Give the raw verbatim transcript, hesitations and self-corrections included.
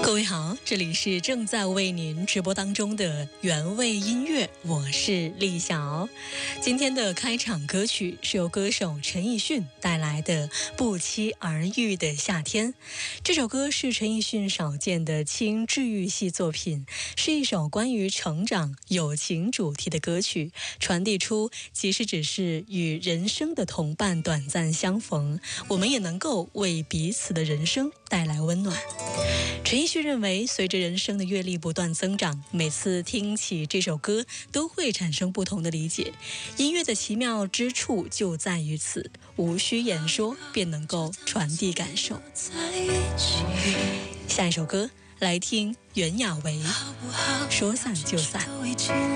各位好，这里是正在为您直播当中的原味音乐，我是丽晓。今天的开场歌曲是由歌手陈奕迅带来的《不期而遇的夏天》。这首歌是陈奕迅少见的轻治愈系作品，是一首关于成长、友情主题的歌曲，传递出即使只是与人生的同伴短暂相逢，我们也能够为彼此的人生带来温暖。陈奕迅认为，随着人生的阅历不断增长，每次听起这首歌都会产生不同的理解。音乐的奇妙之处就在于此，无需言说便能够传递感受。下一首歌来听袁娅维《说散就散》。